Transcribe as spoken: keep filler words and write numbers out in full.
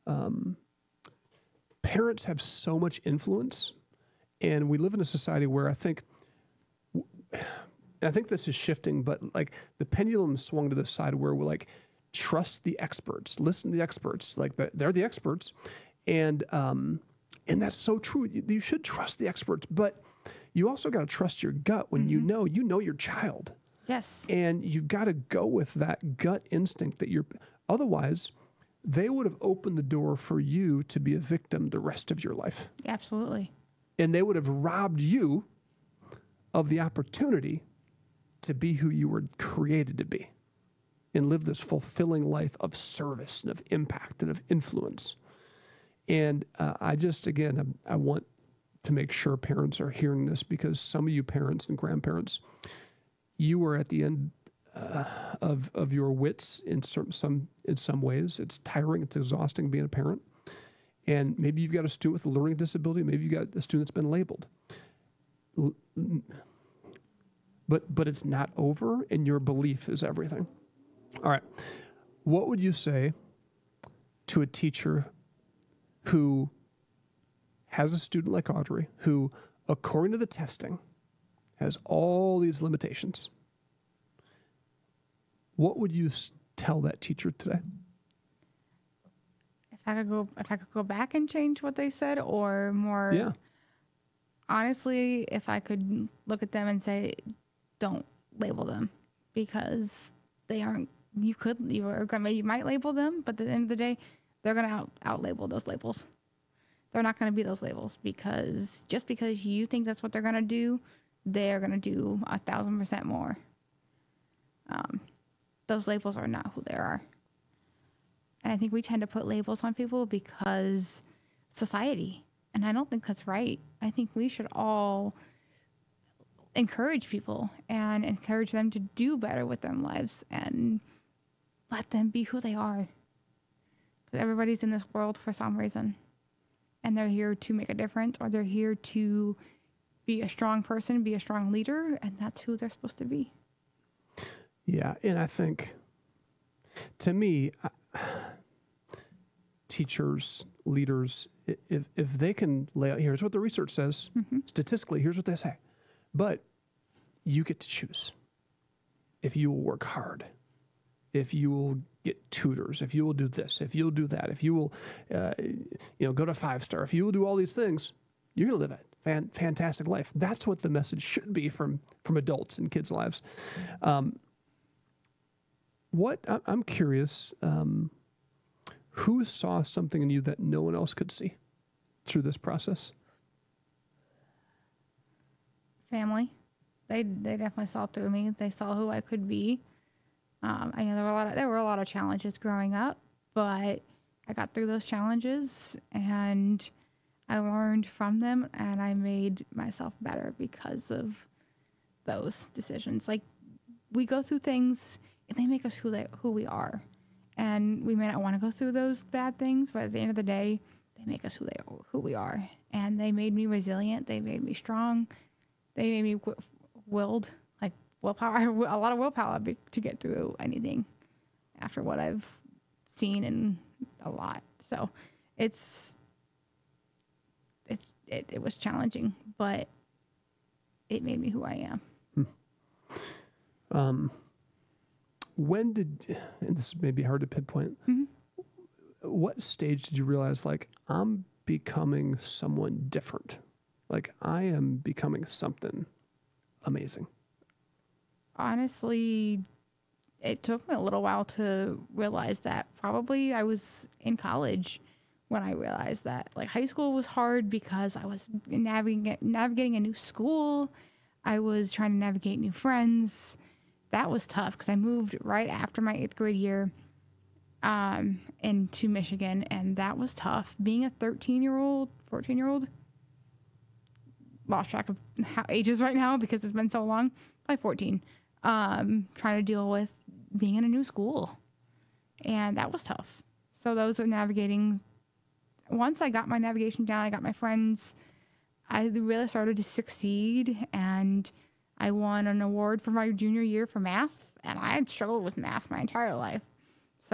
um, parents have so much influence, and we live in a society where I think, and I think this is shifting, but like the pendulum swung to the side where we're like, trust the experts, listen to the experts, like they're the experts. And, um, and that's so true. You, you should trust the experts, but you also got to trust your gut when mm-hmm. you know, you know your child. Yes. And you've got to go with that gut instinct that you're, otherwise they would have opened the door for you to be a victim the rest of your life. Absolutely. And they would have robbed you of the opportunity to be who you were created to be and live this fulfilling life of service and of impact and of influence. And uh, I just, again, I, I want to make sure parents are hearing this, because some of you parents and grandparents, you are at the end uh, of of your wits in some, some in some ways. It's tiring, it's exhausting being a parent. And maybe you've got a student with a learning disability, maybe you've got a student that's been labeled. But but it's not over, and your belief is everything. All right. What would you say to a teacher who has a student like Audrey, who, according to the testing, has all these limitations? What would you tell that teacher today? If I could go, if I could go back and change what they said, or more, yeah. honestly, if I could look at them and say, don't label them, because they aren't. You could, you are gonna, you might label them, but at the end of the day, they're gonna out out label those labels. They're not gonna be those labels, because just because you think that's what they're gonna do, they are gonna do a thousand percent more. Um, those labels are not who they are. And I think we tend to put labels on people because society, and I don't think that's right. I think we should all encourage people and encourage them to do better with their lives and let them be who they are. Because everybody's in this world for some reason, and they're here to make a difference, or they're here to be a strong person, be a strong leader, and that's who they're supposed to be. Yeah, and I think, to me, I, teachers, leaders, if if they can lay out, here's what the research says, mm-hmm. statistically, here's what they say, but you get to choose. If you will work hard, if you will get tutors, if you will do this, if you'll do that, if you will, uh, you know, go to five star, if you will do all these things, you're gonna live a fan, fantastic life. That's what the message should be from from adults and kids' lives. Um, what I'm curious, um, who saw something in you that no one else could see through this process? Family. They they definitely saw through me. They saw who I could be. Um, I know there were a lot of there were a lot of challenges growing up, but I got through those challenges and I learned from them, and I made myself better because of those decisions. Like, we go through things and they make us who they who we are, and we may not want to go through those bad things, but at the end of the day, they make us who they who we are, and they made me resilient. They made me strong. They made me w- willed, like willpower. I have a lot of willpower to get through anything after what I've seen, and a lot. So it's it's it, it was challenging, but it made me who I am. Hmm. Um, when did, and this may be hard to pinpoint, mm-hmm. what stage did you realize, like, I'm becoming someone different? Like, I am becoming something amazing. Honestly, it took me a little while to realize that. Probably I was in college when I realized that. Like, high school was hard because I was navigating navigating a new school. I was trying to navigate new friends. That was tough because I moved right after my eighth grade year um, into Michigan, and that was tough. Being a thirteen-year-old, fourteen-year-old, lost track of how ages right now because it's been so long. Probably fourteen. Um, trying to deal with being in a new school, and that was tough. So those are navigating. Once I got my navigation down, I got my friends, I really started to succeed, and I won an award for my junior year for math, and I had struggled with math my entire life.